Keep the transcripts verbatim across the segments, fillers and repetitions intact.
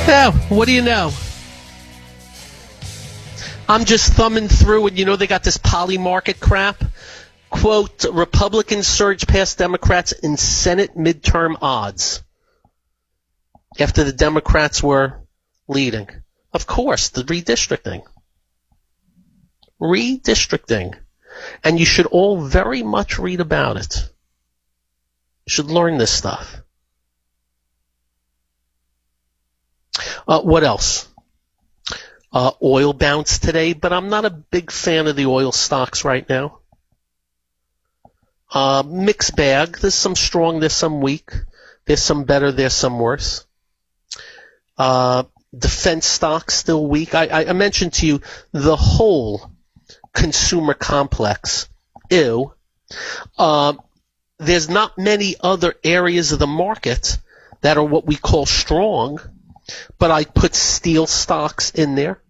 Yeah, what do you know? I'm just thumbing through, and you know they got this poly-market crap. Quote, Republicans surge past Democrats in Senate midterm odds after the Democrats were leading. Of course, the redistricting. Redistricting. And you should all very much read about it. You should learn this stuff. Uh, what else? Uh, oil bounced today, but I'm not a big fan of the oil stocks right now. Uh, mixed bag. There's some strong, there's some weak. There's some better, there's some worse. Uh, defense stocks still weak. I, I, I mentioned to you the whole consumer complex. Ew. Uh, there's not many other areas of the market that are what we call strong. But I put steel stocks in there.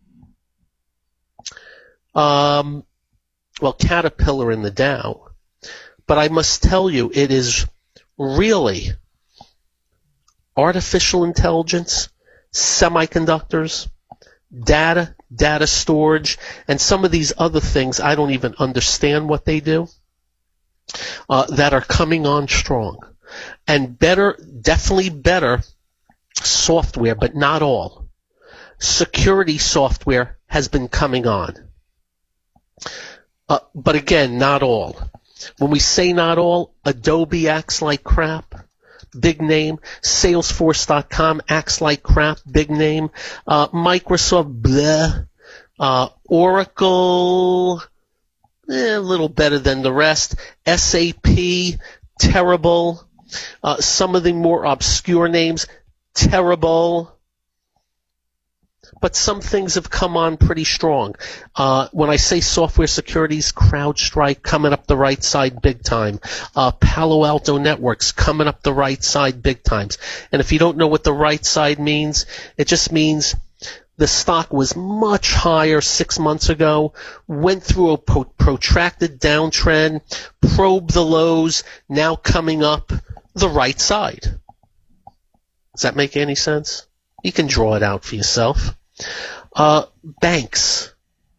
Um, well, Caterpillar in the Dow. But I must tell you, it is really artificial intelligence, semiconductors, data, data storage, and some of these other things I don't even understand what they do, uh, that are coming on strong. And better, definitely better software, but not all. Security software has been coming on. Uh, but again, not all. When we say not all, Adobe acts like crap, big name. Salesforce dot com acts like crap, big name. Uh, Microsoft, bleh. Uh, Oracle, eh, a little better than the rest. S A P, terrible. Uh, some of the more obscure names, terrible. But some things have come on pretty strong. Uh, when I say software securities, CrowdStrike coming up the right side big time. Uh, Palo Alto Networks coming up the right side big times. And if you don't know what the right side means, it just means the stock was much higher six months ago, went through a pro- protracted downtrend, probed the lows, now coming up the right side. Does that make any sense? You can draw it out for yourself. Uh, banks.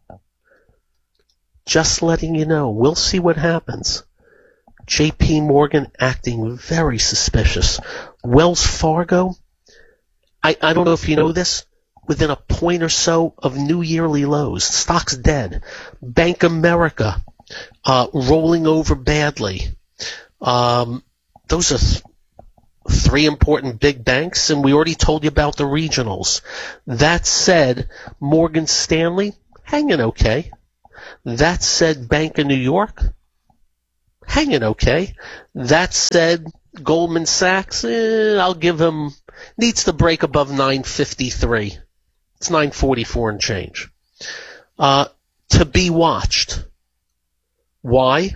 Just letting you know. We'll see what happens. J P Morgan acting very suspicious. Wells Fargo, I, I don't know if you know this, within a point or so of new yearly lows. Stock's dead. Bank America, uh, rolling over badly. Um, those are th- three important big banks, and we already told you about the regionals. That said, Morgan Stanley, hanging okay. That said, Bank of New York, hanging okay. That said, Goldman Sachs, eh, I'll give him, needs to break above nine fifty-three. It's nine forty-four and change. Uh, to be watched. Why?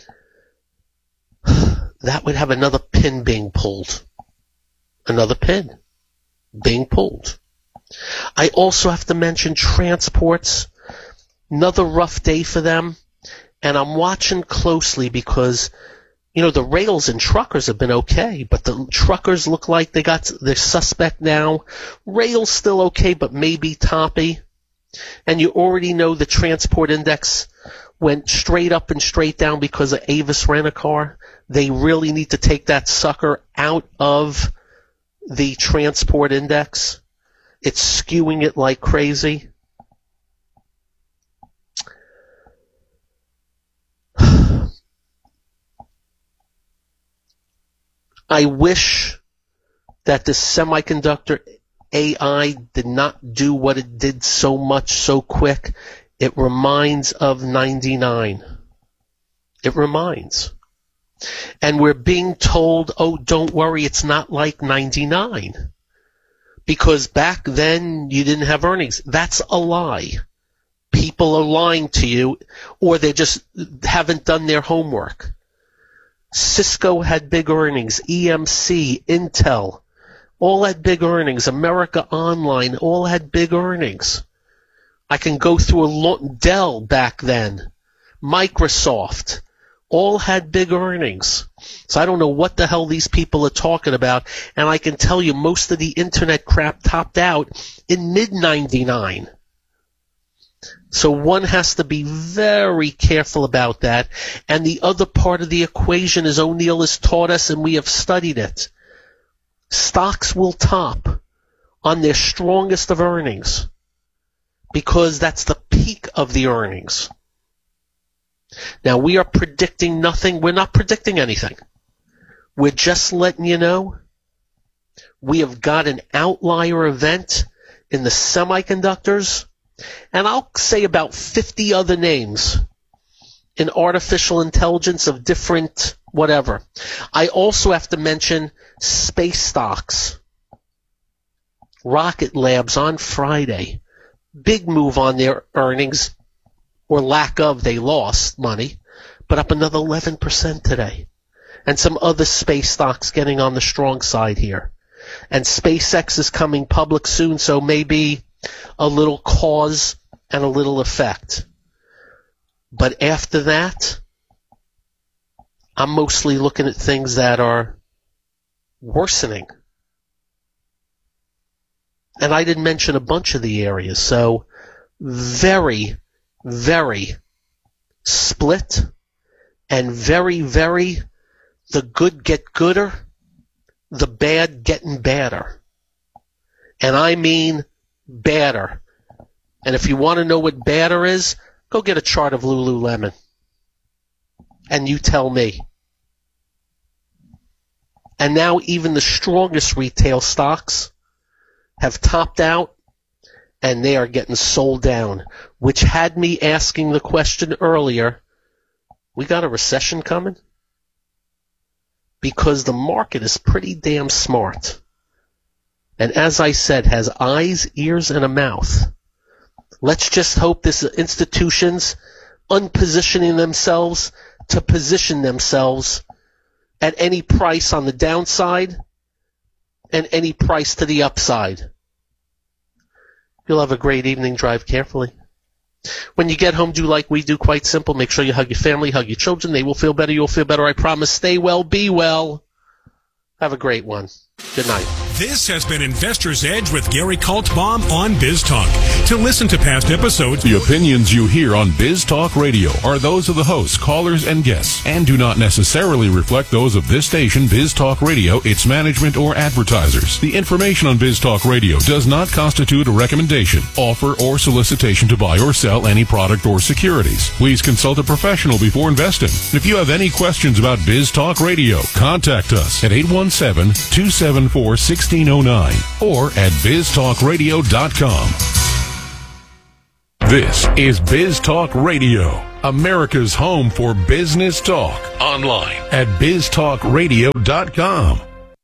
That would have another pin being pulled. Another pin being pulled. I also have to mention transports. Another rough day for them. And I'm watching closely because, you know, the rails and truckers have been okay, but the truckers look like they got their suspect now. Rails still okay, but maybe toppy. And you already know the transport index went straight up and straight down because of Avis Rent-A-Car. They really need to take that sucker out of the transport index. It's skewing it like crazy. I wish that the semiconductor A I did not do what it did so much so quick. It reminds of ninety-nine. It reminds. And we're being told, oh, don't worry, it's not like ninety-nine. Because back then you didn't have earnings. That's a lie. People are lying to you, or they just haven't done their homework. Cisco had big earnings. E M C, Intel, all had big earnings. America Online, all had big earnings. I can go through a lot. Dell back then, Microsoft, all had big earnings. So I don't know what the hell these people are talking about. And I can tell you most of the internet crap topped out in mid ninety-nine. So one has to be very careful about that. And the other part of the equation, as O'Neill has taught us, and we have studied it, stocks will top on their strongest of earnings because that's the peak of the earnings. Now, we are predicting nothing. We're not predicting anything. We're just letting you know we have got an outlier event in the semiconductors, and I'll say about fifty other names in artificial intelligence of different whatever. I also have to mention space stocks. Rocket Labs on Friday. Big move on their earnings, or lack of. They lost money, but up another eleven percent today. And some other space stocks getting on the strong side here. And SpaceX is coming public soon, so maybe a little cause and a little effect. But after that, I'm mostly looking at things that are worsening. And I didn't mention a bunch of the areas. So very, very split, and very, very the good get gooder, the bad getting badder. And I mean badder. And if you want to know what badder is, go get a chart of Lululemon. And you tell me. And now even the strongest retail stocks have topped out, and they are getting sold down, which had me asking the question earlier, we got a recession coming? Because the market is pretty damn smart. And as I said, has eyes, ears, and a mouth. Let's just hope this institutions unpositioning themselves to position themselves at any price on the downside and any price to the upside. You'll have a great evening. Drive carefully. When you get home, do like we do, quite simple. Make sure you hug your family, hug your children. They will feel better. You'll feel better. I promise. Stay well, be well. Have a great one. Good night. This has been Investor's Edge with Gary Kaltbaum on Biz Talk. To listen to past episodes, the opinions you hear on Biz Talk Radio are those of the hosts, callers, and guests, and do not necessarily reflect those of this station, Biz Talk Radio, its management, or advertisers. The information on Biz Talk Radio does not constitute a recommendation, offer, or solicitation to buy or sell any product or securities. Please consult a professional before investing. If you have any questions about Biz Talk Radio, contact us at eight one seven, two seven four, one six zero nine or at biz talk radio dot com. This is Biz Talk Radio, America's home for business talk. Online at biz talk radio dot com.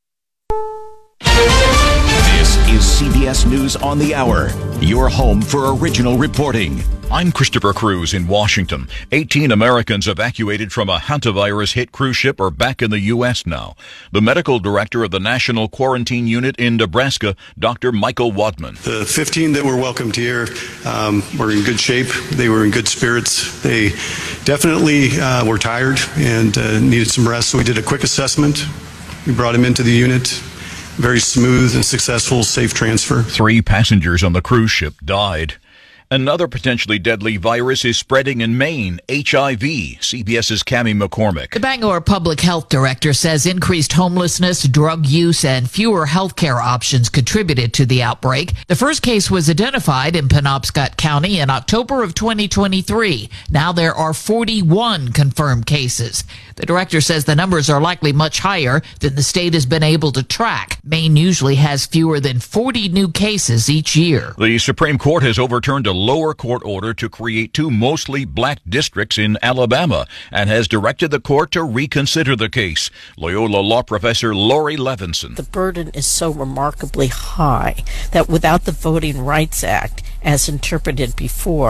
This is C B S News on the Hour, your home for original reporting. I'm Christopher Cruz in Washington. eighteen Americans evacuated from a hantavirus-hit cruise ship are back in the U S now. The medical director of the National Quarantine Unit in Nebraska, Doctor Michael Wadman. The fifteen that were welcomed here um, were in good shape. They were in good spirits. They definitely uh, were tired and uh, needed some rest, so we did a quick assessment. We brought them into the unit. Very smooth and successful, safe transfer. Three passengers on the cruise ship died. Another potentially deadly virus is spreading in Maine, H I V. CBS's Cammie McCormick. The Bangor Public Health Director says increased homelessness, drug use, and fewer health care options contributed to the outbreak. The first case was identified in Penobscot County in October of twenty twenty-three. Now there are forty-one confirmed cases. The director says the numbers are likely much higher than the state has been able to track. Maine usually has fewer than forty new cases each year. The Supreme Court has overturned a lower court order to create two mostly black districts in Alabama and has directed the court to reconsider the case. Loyola law professor Lori Levinson. The burden is so remarkably high that without the Voting Rights Act, as interpreted before,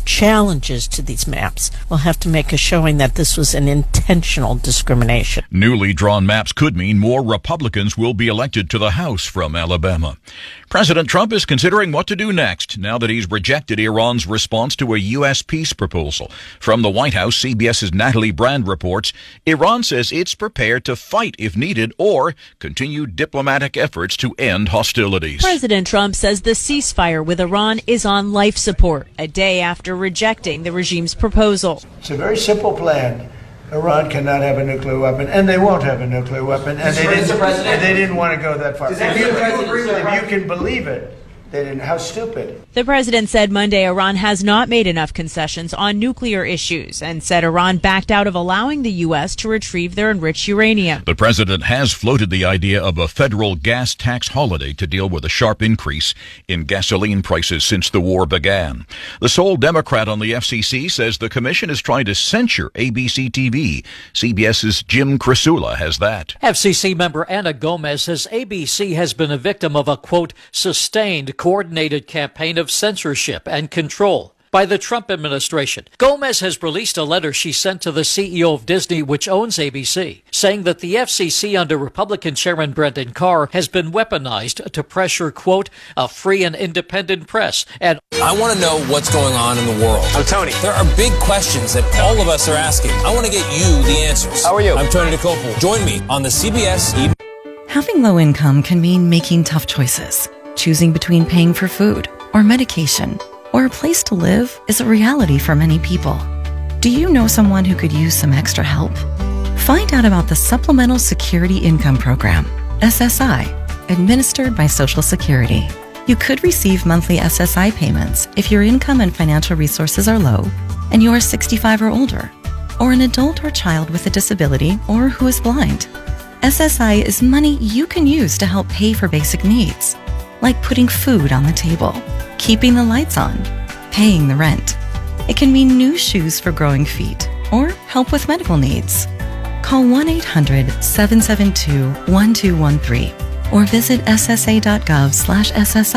challenges to these maps will have to make a showing that this was an intentional discrimination. Newly drawn maps could mean more Republicans will be elected to the House from Alabama. President Trump is considering what to do next now that he's rejected Iran's response to a U S peace proposal. From the White House, CBS's Natalie Brand reports, Iran says it's prepared to fight if needed or continue diplomatic efforts to end hostilities. President Trump says the ceasefire with Iran is on life support, a day after rejecting the regime's proposal. It's a very simple plan. Iran cannot have a nuclear weapon, and they won't have a nuclear weapon, and they didn't, and they didn't want to go that far. If you, if you can believe it, they didn't. How stupid. The president said Monday Iran has not made enough concessions on nuclear issues and said Iran backed out of allowing the U S to retrieve their enriched uranium. The president has floated the idea of a federal gas tax holiday to deal with a sharp increase in gasoline prices since the war began. The sole Democrat on the F C C says the commission is trying to censure A B C T V. CBS's Jim Krasula has that. F C C member Anna Gomez says A B C has been a victim of a, quote, sustained coordinated campaign of censorship and control by the Trump administration. Gomez has released a letter she sent to the C E O of Disney, which owns A B C, saying that the F C C under Republican Chairman Brendan Carr has been weaponized to pressure, quote, a free and independent press. And I want to know what's going on in the world. I'm Tony. There are big questions that all of us are asking. I want to get you the answers. How are you? I'm Tony DeCopel. Join me on the C B S Evening. Having low income can mean making tough choices. Choosing between paying for food or medication or a place to live is a reality for many people. Do you know someone who could use some extra help? Find out about the Supplemental Security Income Program, S S I, administered by Social Security. You could receive monthly S S I payments if your income and financial resources are low and you are sixty-five or older, or an adult or child with a disability or who is blind. S S I is money you can use to help pay for basic needs, like putting food on the table, keeping the lights on, paying the rent. It can mean new shoes for growing feet or help with medical needs. Call one eight hundred seven seven two one two one three or visit ssa.gov slash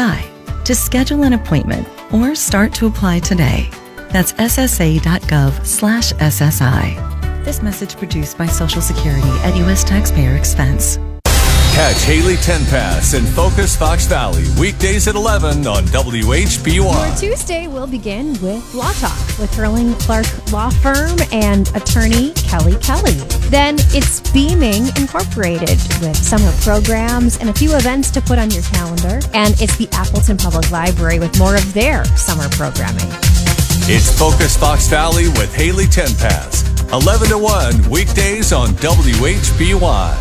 SSI to schedule an appointment or start to apply today. That's ssa.gov slash SSI. This message produced by Social Security at U S taxpayer expense. Catch Haley Tenpass and Focus Fox Valley weekdays at eleven on W H B Y. Your Tuesday will begin with Law Talk with Hurling Clark Law Firm and attorney Kelly Kelly. Then it's Beaming Incorporated with summer programs and a few events to put on your calendar. And it's the Appleton Public Library with more of their summer programming. It's Focus Fox Valley with Haley Tenpass, eleven to one weekdays on W H B Y.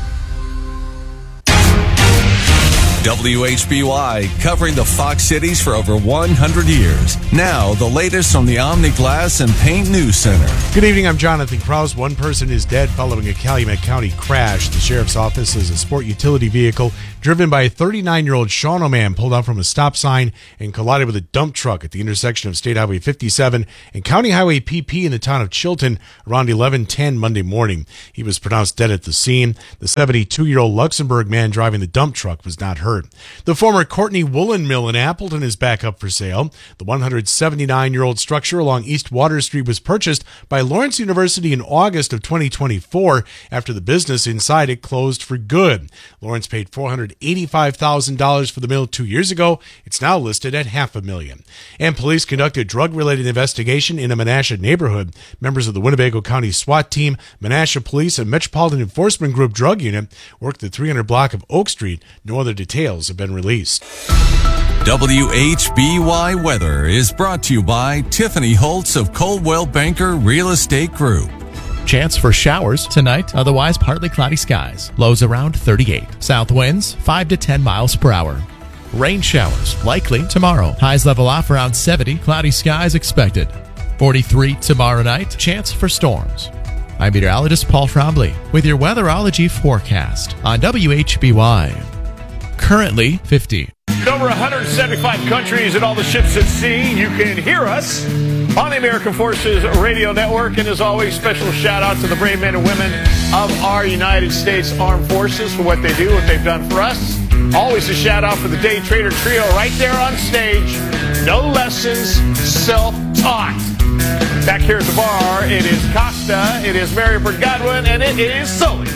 W H B Y, covering the Fox cities for over one hundred years. Now, the latest from the Omni Glass and Paint News Center. Good evening, I'm Jonathan Krause. One person is dead following a Calumet County crash. The sheriff's office says a sport utility vehicle driven by a thirty-nine-year-old Shawano man pulled out from a stop sign and collided with a dump truck at the intersection of State Highway fifty-seven and County Highway P P in the town of Chilton around eleven ten Monday morning. He was pronounced dead at the scene. The seventy-two-year-old Luxembourg man driving the dump truck was not hurt. The former Courtney Woolen Mill in Appleton is back up for sale. The one hundred seventy-nine-year-old structure along East Water Street was purchased by Lawrence University in August of twenty twenty-four after the business inside it closed for good. Lawrence paid four hundred eighty-five thousand dollars for the mill two years ago. It's now listed at half a million. And police conducted drug-related investigation in a Menasha neighborhood. Members of the Winnebago County SWAT team, Menasha Police, and Metropolitan Enforcement Group Drug Unit worked the three hundred block of Oak Street. No other details have been released. W H B Y weather is brought to you by Tiffany Holtz of Coldwell Banker Real Estate Group. Chance for showers tonight, otherwise partly cloudy skies. Lows around thirty-eight. South winds five to ten miles per hour. Rain showers likely tomorrow. Highs level off around seventy. Cloudy skies expected. forty-three tomorrow night. Chance for storms. I'm meteorologist Paul Trombley with your weatherology forecast on W H B Y. Currently fifty. In over one hundred seventy-five countries and all the ships at sea, you can hear us on the American Forces Radio Network. And as always, special shout out to the brave men and women of our United States Armed Forces for what they do, what they've done for us. Always a shout out for the Day Trader Trio right there on stage. No lessons, self Talk. Back here at the bar, it is Costa, it is Marybird Godwin, and it is Sully.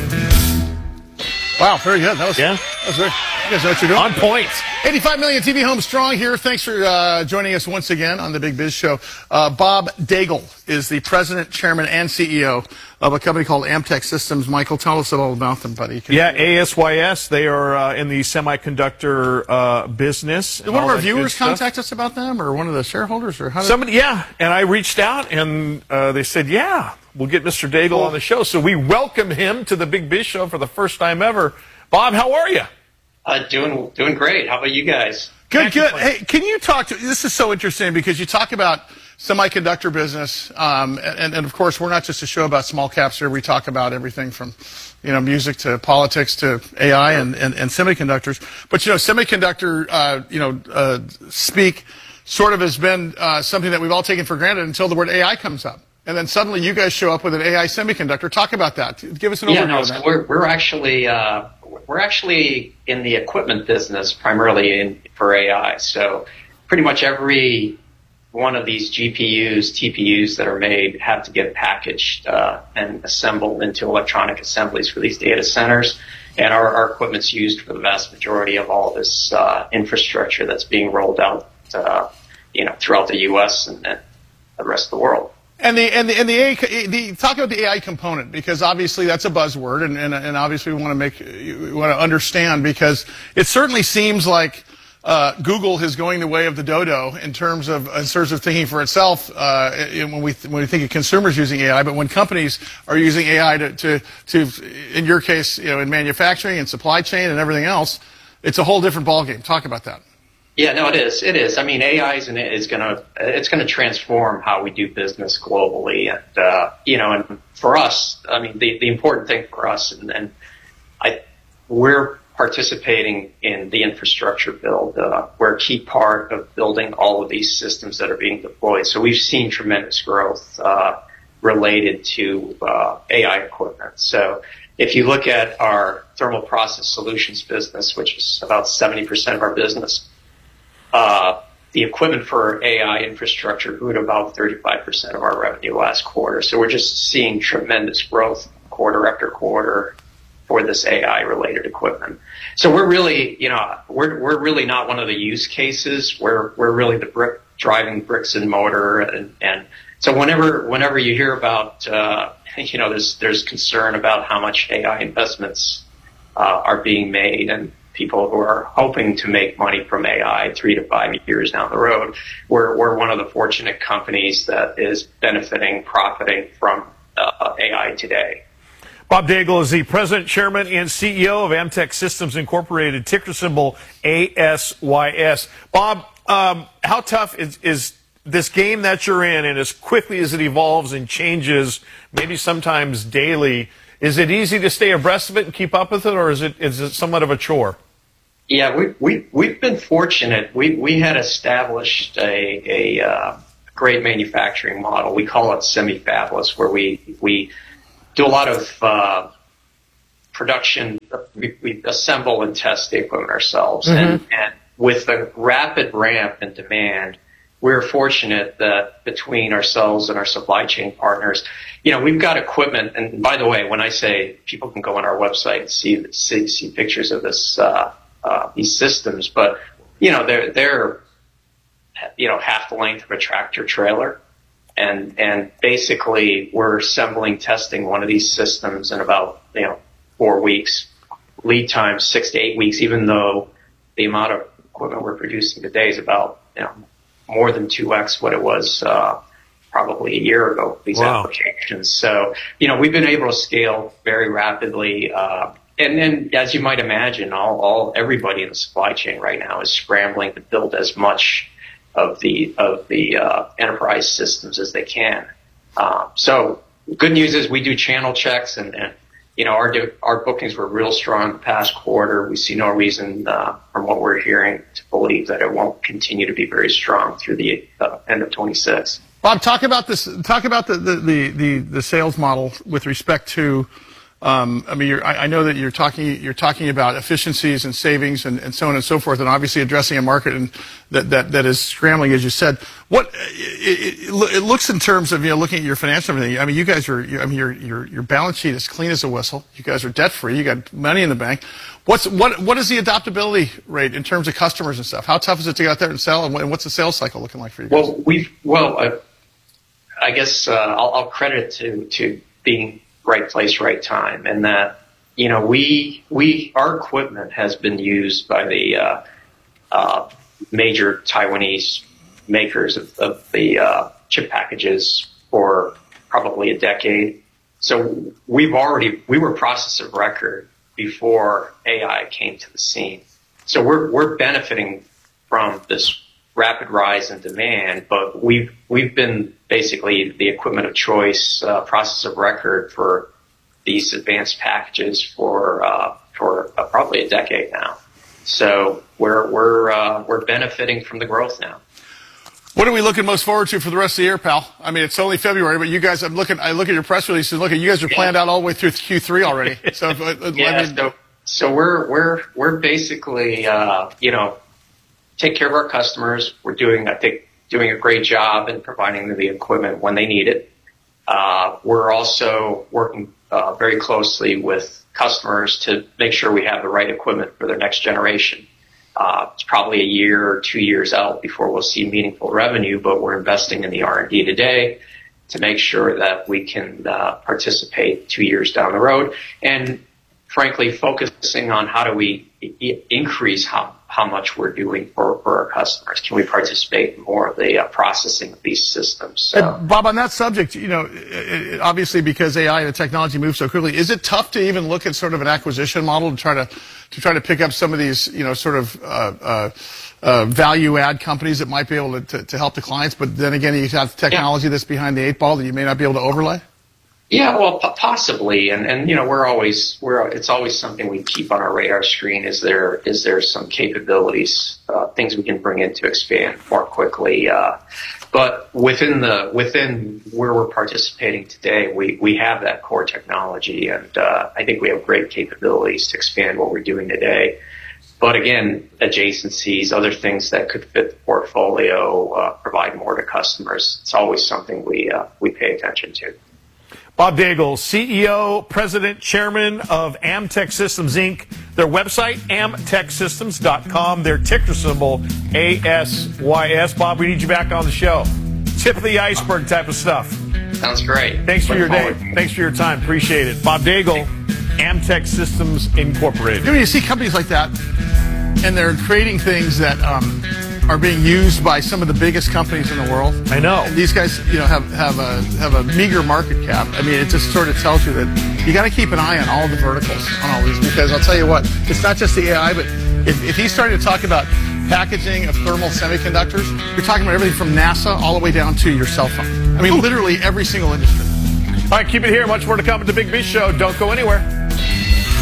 Wow, very good. That was, yeah. that was very, you guys know what you're doing? On point. eighty-five million T V homes strong here. Thanks for uh, joining us once again on the Big Biz Show. Uh, Bob Daigle is the president, chairman, and C E O of a company called Amtech Systems. Michael, tell us all about them, buddy. Can yeah, A S Y S. They are uh, in the semiconductor uh, business. Did one of our viewers contact us about them, or one of the shareholders, or how? Did Somebody, yeah. And I reached out, and uh, they said, yeah, we'll get Mister Daigle cool. on the show. So we welcome him to the Big Biz Show for the first time ever. Bob, how are you? Uh, doing doing great. How about you guys? Good, good. Hey, can you talk to, this is so interesting because you talk about semiconductor business, um, and, and of course we're not just a show about small caps here. We talk about everything from, you know, music to politics to A I and, and, and semiconductors. But, you know, semiconductor, uh, you know, uh, speak sort of has been uh, something that we've all taken for granted until the word A I comes up. And then suddenly you guys show up with an A I semiconductor. Talk about that. Give us an yeah, overview no, of so that. We're, we're actually uh, we're actually in the equipment business primarily in, for A I. So pretty much every one of these G P Us, T P Us that are made have to get packaged uh, and assembled into electronic assemblies for these data centers. And our, our equipment's used for the vast majority of all this uh, infrastructure that's being rolled out, uh, you know, throughout the U S and, and the rest of the world. And the and the and the, A, the talk about the A I component, because obviously that's a buzzword, and and, and obviously we want to make we want to understand, because it certainly seems like uh, Google is going the way of the dodo in terms of in terms of thinking for itself uh, when we when we think of consumers using A I, but when companies are using A I to to to in your case, you know, in manufacturing and supply chain and everything else, it's a whole different ballgame. Talk about that. Yeah, no, it is. It is. I mean, A I is, is going to it's going to transform how we do business globally, and uh, you know, and for us, I mean, the the important thing for us, and, and I we're participating in the infrastructure build. Uh, we're a key part of building all of these systems that are being deployed. So we've seen tremendous growth uh, related to uh, A I equipment. So if you look at our thermal process solutions business, which is about seventy percent of our business. Uh, the equipment for A I infrastructure grew to about thirty-five percent of our revenue last quarter. So we're just seeing tremendous growth quarter after quarter for this A I related equipment. So we're really, you know, we're, we're really not one of the use cases. We're, we're really the brick driving bricks and mortar. And, and so whenever, whenever you hear about, uh, you know, there's, there's concern about how much A I investments, uh, are being made, and people who are hoping to make money from A I three to five years down the road. We're, we're one of the fortunate companies that is benefiting, profiting from uh, A I today. Bob Daigle is the president, chairman, and C E O of Amtech Systems Incorporated, ticker symbol A S Y S. Bob, um, how tough is, is this game that you're in, and as quickly as it evolves and changes, maybe sometimes daily, is it easy to stay abreast of it and keep up with it, or is it is it somewhat of a chore? Yeah, we, we, we've been fortunate. We, we had established a, a uh, great manufacturing model. We call it semi-fabless, where we, we do a lot of uh, production. We, we assemble and test the equipment ourselves. Mm-hmm. And, and with the rapid ramp in demand, we're fortunate that between ourselves and our supply chain partners, you know, we've got equipment. And by the way, when I say people can go on our website and see, see, see pictures of this, uh, Uh, these systems, but you know they're they're you know half the length of a tractor trailer, and and basically we're assembling, testing one of these systems in about you know four weeks. Lead time six to eight weeks, even though the amount of equipment we're producing today is about you know more than two x what it was uh, probably a year ago. These wow. applications, so you know we've been able to scale very rapidly. Uh, And then, as you might imagine, all, all everybody in the supply chain right now is scrambling to build as much of the of the uh, enterprise systems as they can. Uh, so, good news is we do channel checks, and, and you know our our bookings were real strong the past quarter. We see no reason uh, from what we're hearing to believe that it won't continue to be very strong through the uh, end of twenty-six. Bob, talk about this. Talk about the the the, the, the sales model with respect to Um, I mean, you're, I, I know that you're talking you're talking about efficiencies and savings and, and so on and so forth, and obviously addressing a market and that, that, that is scrambling, as you said. What it, it, it looks in terms of, you know, looking at your financial everything. I mean, you guys are. I mean, your your your balance sheet is clean as a whistle. You guys are debt free. You got money in the bank. What's what what is the adoptability rate in terms of customers and stuff? How tough is it to get out there and sell, and what's the sales cycle looking like for you guys? Well, we well, uh, I guess uh, I'll, I'll credit to to being right place, right time, and that, you know, we we our equipment has been used by the uh, uh, major Taiwanese makers of, of the uh, chip packages for probably a decade. So we've already we were process of record before A I came to the scene. So we're we're benefiting from this rapid rise in demand, but we've we've been basically the equipment of choice, uh, process of record for these advanced packages for uh, for uh, probably a decade now. So we're we're uh, we're benefiting from the growth now. What are we looking most forward to for the rest of the year, pal? I mean, it's only February, but you guys, I'm looking, I look at your press releases and look at you guys are planned yeah. out all the way through Q three already. So, uh, yeah, I mean, so, so we're, we're, we're basically, uh, you know, take care of our customers. We're doing, I think, doing a great job in providing them the equipment when they need it. Uh, we're also working, uh, very closely with customers to make sure we have the right equipment for their next generation. Uh, it's probably a year or two years out before we'll see meaningful revenue, but we're investing in the R and D today to make sure that we can uh, participate two years down the road. And frankly, focusing on how do we I- increase how, how much we're doing for, for our customers. Can we participate in more of the uh, processing of these systems? So. And Bob, on that subject, you know, it, it, obviously because A I and the technology moves so quickly, is it tough to even look at sort of an acquisition model to try to to try to pick up some of these, you know, sort of uh, uh, uh, value add companies that might be able to, to, to help the clients, but then again, you have technology yeah. that's behind the eight ball that you may not be able to overlay? Yeah, well, p- possibly, and and you know, we're always we're it's always something we keep on our radar screen. Is there is there some capabilities, uh, things we can bring in to expand more quickly? Uh, but within the within where we're participating today, we we have that core technology, and uh, I think we have great capabilities to expand what we're doing today. But again, adjacencies, other things that could fit the portfolio, uh, provide more to customers. It's always something we uh, we pay attention to. Bob Daigle, C E O, President, Chairman of Amtech Systems, Incorporated. Their website, amtech systems dot com. Their ticker symbol, A S Y S. Bob, we need you back on the show. Tip of the iceberg type of stuff. Sounds great. Thanks for your day. Thanks for your time. Appreciate it. Bob Daigle, Amtech Systems, Incorporated. You know, you see companies like that, and they're creating things that um, are being used by some of the biggest companies in the world. I know. And these guys, you know, have, have a have a meager market cap. I mean, it just sort of tells you that you got to keep an eye on all the verticals on all these, because I'll tell you what, it's not just the A I, but if, if he's starting to talk about packaging of thermal semiconductors, you're talking about everything from NASA all the way down to your cell phone. I mean, literally every single industry. All right, keep it here. Much more to come at the Big B Show. Don't go anywhere.